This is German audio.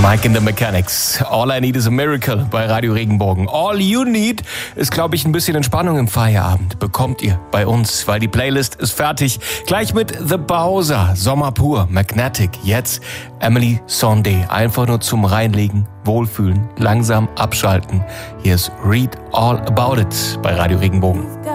Mike and the Mechanics. All I Need is a Miracle bei Radio Regenbogen. All You Need ist, glaube ich, ein bisschen Entspannung im Feierabend. Bekommt ihr bei uns, weil die Playlist ist fertig. Gleich mit The Bowser, Sommer pur, Magnetic. Jetzt Emily Sandé. Einfach nur zum Reinlegen, wohlfühlen, langsam abschalten. Hier ist Read All About It bei Radio Regenbogen.